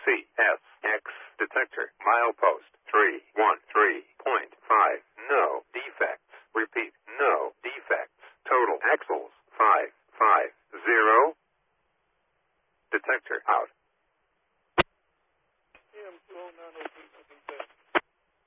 CSX detector. Milepost 313.5. No defects. Repeat, no defects. Total axles 550. Detector out. AM 20903.